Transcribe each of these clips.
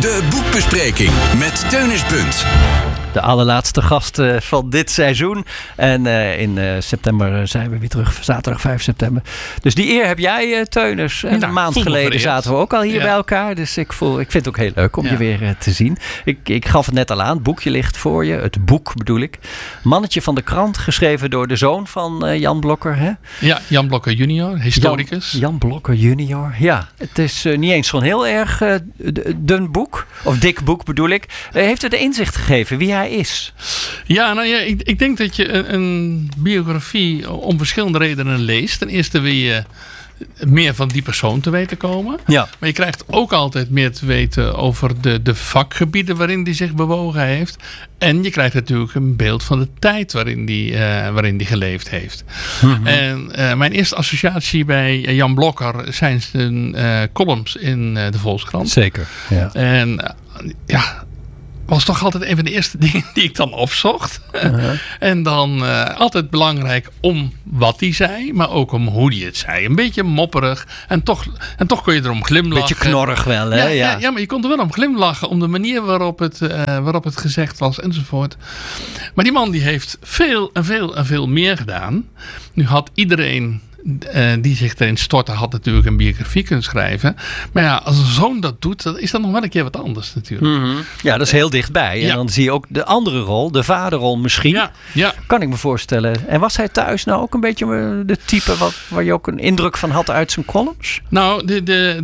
De boekbespreking met Teunis Bunt. De allerlaatste gast van dit seizoen. En in september zijn we weer terug. Zaterdag 5 september. Dus die eer heb jij, Teunis. En een maand geleden zaten we ook al hier bij elkaar. Dus ik vind het ook heel leuk om je weer te zien. Ik gaf het net al aan. Het boekje ligt voor je. Het boek bedoel ik. Mannetje van de krant. Geschreven door de zoon van Jan Blokker. Hè? Ja, Jan Blokker junior. Historicus. Jan Blokker junior. Ja, het is niet eens zo'n heel erg dun boek. Of dik boek bedoel ik. Heeft het inzicht gegeven wie hij is? Ja, nou ja, ik denk dat je een biografie om verschillende redenen leest. Ten eerste wil je meer van die persoon te weten komen. Ja. Maar je krijgt ook altijd meer te weten over de vakgebieden waarin die zich bewogen heeft. En je krijgt natuurlijk een beeld van de tijd waarin die geleefd heeft. Mm-hmm. En mijn eerste associatie bij Jan Blokker zijn zijn columns in de Volkskrant. Zeker. Ja. En was toch altijd een van de eerste dingen die ik dan opzocht. Uh-huh. En dan altijd belangrijk om wat hij zei, maar ook om hoe hij het zei. Een beetje mopperig en toch kon je erom glimlachen. Beetje knorrig wel, hè? Ja, maar je kon er wel om glimlachen, om de manier waarop het gezegd was enzovoort. Maar die man die heeft veel en veel en veel meer gedaan. Nu had iedereen die zich erin stortte, had natuurlijk een biografie kunnen schrijven. Maar ja, als een zoon dat doet, dan is dat nog wel een keer wat anders natuurlijk. Mm-hmm. Ja, dat is heel dichtbij. En dan zie je ook de andere rol, de vaderrol misschien. Ja. Kan ik me voorstellen. En was hij thuis nou ook een beetje de type waar je ook een indruk van had uit zijn columns? Nou,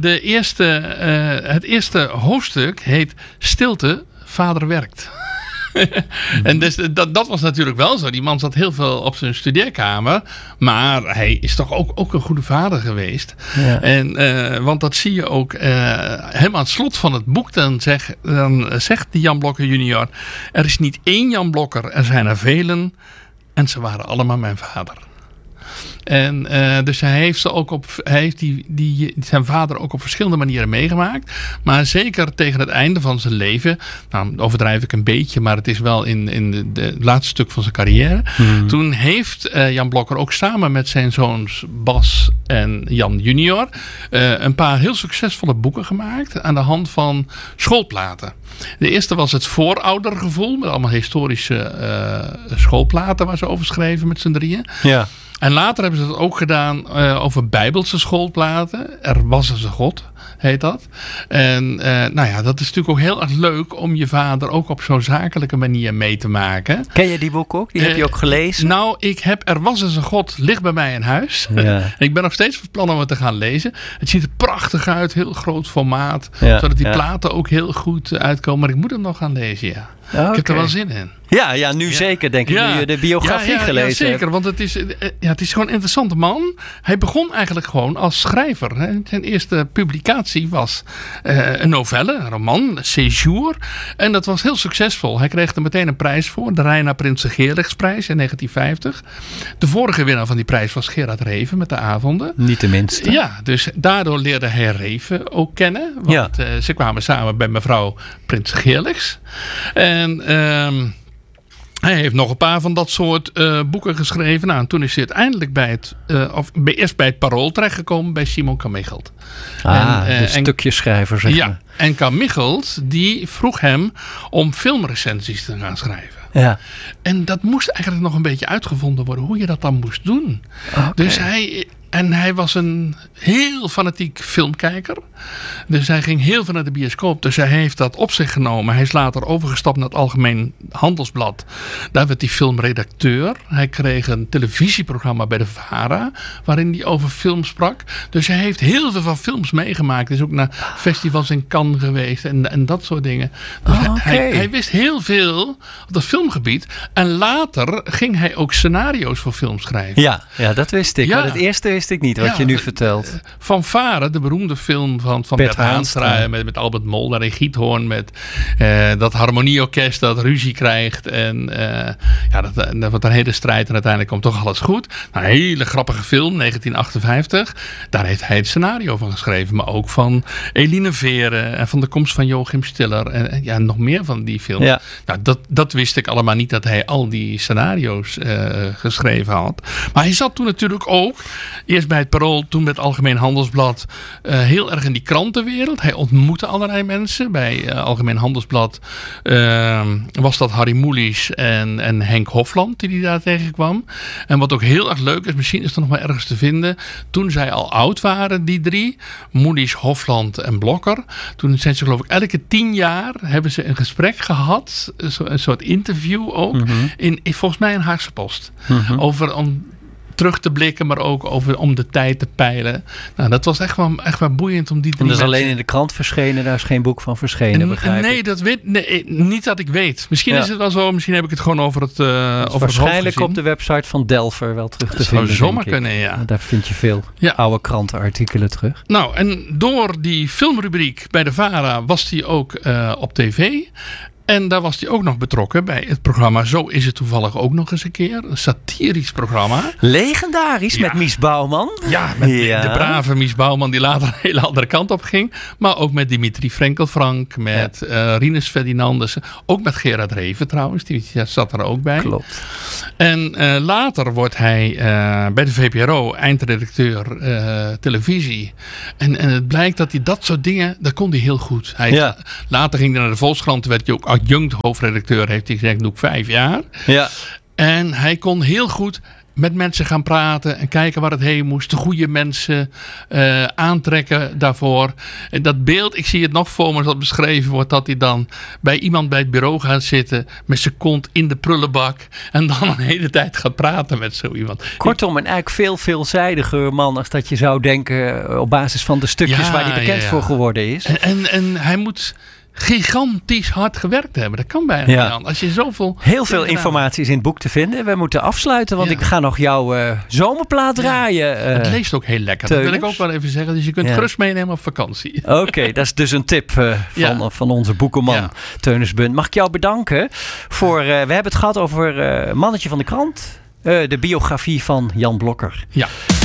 het eerste hoofdstuk heet Stilte, vader werkt. En dus, dat was natuurlijk wel zo. Die man zat heel veel op zijn studeerkamer. Maar hij is toch ook een goede vader geweest. Ja. Want dat zie je ook helemaal aan het slot van het boek. Dan zegt die Jan Blokker junior: er is niet één Jan Blokker, er zijn er velen. En ze waren allemaal mijn vader. En dus hij heeft zijn vader ook op verschillende manieren meegemaakt. Maar zeker tegen het einde van zijn leven, nou overdrijf ik een beetje, maar het is wel in het laatste stuk van zijn carrière. Hmm. Toen heeft Jan Blokker ook samen met zijn zoons Bas en Jan junior een paar heel succesvolle boeken gemaakt aan de hand van schoolplaten. De eerste was het Vooroudergevoel, met allemaal historische schoolplaten waar ze over schreven met z'n drieën. Ja. En later hebben ze dat ook gedaan over Bijbelse schoolplaten. Er was eens een God, heet dat. En dat is natuurlijk ook heel erg leuk om je vader ook op zo'n zakelijke manier mee te maken. Ken je die boek ook? Die heb je ook gelezen? Nou, Er was eens een God, ligt bij mij in huis. Ja. Ik ben nog steeds van plan om het te gaan lezen. Het ziet er prachtig uit, heel groot formaat. Ja, zodat die platen ook heel goed uitkomen. Maar ik moet hem nog gaan lezen, ja. Okay. Ik heb er wel zin in. Ja, nu zeker denk ik. Nu je de biografie gelezen hebt. Ja, zeker. Want het is gewoon een interessante man. Hij begon eigenlijk gewoon als schrijver. Hè. Zijn eerste publicatie was een novelle, een roman, Séjour. En dat was heel succesvol. Hij kreeg er meteen een prijs voor. De Reina Prinsen Geerligsprijs in 1950. De vorige winnaar van die prijs was Gerard Reven met De Avonden. Niet de minste. Ja, dus daardoor leerde hij Reven ook kennen. Want ze kwamen samen bij mevrouw Prins Geerligs. En hij heeft nog een paar van dat soort boeken geschreven. Nou, en toen is hij uiteindelijk eerst bij het Parool terechtgekomen bij Simon Kamichelt. De stukjeschrijver, zeg maar. En Kamichelt, die vroeg hem om filmrecensies te gaan schrijven. Ja. En dat moest eigenlijk nog een beetje uitgevonden worden, hoe je dat dan moest doen. Okay. Dus hij was een heel fanatiek filmkijker. Dus hij ging heel veel naar de bioscoop. Dus hij heeft dat op zich genomen. Hij is later overgestapt naar het Algemeen Handelsblad. Daar werd hij filmredacteur. Hij kreeg een televisieprogramma bij de VARA, waarin hij over film sprak. Dus hij heeft heel veel van films meegemaakt. Hij is ook naar festivals in Cannes geweest en dat soort dingen. Dus hij wist heel veel op dat filmgebied. En later ging hij ook scenario's voor films schrijven. Ja, dat wist ik. Ja. Maar het eerste wist ik niet, wat je nu vertelt. Van Varen, de beroemde film van Bert Haanstra met Albert Mol, daar in Giethoorn, met dat harmonieorkest dat ruzie krijgt. En dat wordt een hele strijd en uiteindelijk komt toch alles goed. Nou, een hele grappige film, 1958. Daar heeft hij het scenario van geschreven, maar ook van Eline Veren en van De Komst van Joachim Stiller en nog meer van die films. Ja. Nou, dat wist ik allemaal niet, dat hij al die scenario's geschreven had. Maar hij zat toen natuurlijk ook Eerst bij het Parool, toen bij het Algemeen Handelsblad. Heel erg in die krantenwereld. Hij ontmoette allerlei mensen. Bij Algemeen Handelsblad was dat Harry Mulisch en Henk Hofland die daar tegenkwam. En wat ook heel erg leuk is, misschien is het nog wel ergens te vinden. Toen zij al oud waren, die drie, Mulisch, Hofland en Blokker. Toen zijn ze geloof ik elke 10 jaar hebben ze een gesprek gehad. Een soort interview ook. In volgens mij een Haagse Post. Om terug te blikken, maar ook om de tijd te peilen. Nou, dat was echt wel boeiend om die drie. En dat is alleen in de krant verschenen, daar is geen boek van verschenen, begrijp ik. Nee, niet dat ik weet. Misschien is het wel zo, misschien heb ik het gewoon over het waarschijnlijk op de website van Delver wel terug te vinden. Dat zou zomaar kunnen, ja. Daar vind je veel oude krantenartikelen terug. Nou, en door die filmrubriek bij de VARA was hij ook op tv. En daar was hij ook nog betrokken bij het programma Zo is het toevallig ook nog eens een keer. Een satirisch programma. Legendarisch met Mies Bouwman. Ja, met de brave Mies Bouwman die later een hele andere kant op ging. Maar ook met Dimitri Frenkel-Frank, met Rinus Ferdinandus. Ook met Gerard Reven trouwens, die zat er ook bij. Klopt. En later wordt hij bij de VPRO eindredacteur televisie. En het blijkt dat hij dat soort dingen, dat kon hij heel goed. Later ging hij naar de Volkskrant, werd hij ook adjunct hoofdredacteur, heeft hij gezegd, doe ik 5 jaar. Ja. En hij kon heel goed met mensen gaan praten en kijken waar het heen moest. De goede mensen aantrekken daarvoor. En dat beeld, ik zie het nog voor me dat beschreven wordt, dat hij dan bij iemand bij het bureau gaat zitten met zijn kont in de prullenbak en dan een hele tijd gaat praten met zo iemand. Kortom, een eigenlijk veelzijdiger man als dat je zou denken op basis van de stukjes waar hij bekend voor geworden is. En hij moet gigantisch hard gewerkt hebben. Dat kan bijna niet aan. Als je zoveel... Heel veel informatie is in het boek te vinden. We moeten afsluiten, want ik ga nog jouw zomerplaat draaien. Het leest ook heel lekker. Teuners. Dat wil ik ook wel even zeggen. Dus je kunt gerust meenemen op vakantie. Oké, dat is dus een tip van onze boekenman Teunis Bunt. Mag ik jou bedanken voor... we hebben het gehad over Mannetje van de Krant. De biografie van Jan Blokker. Ja.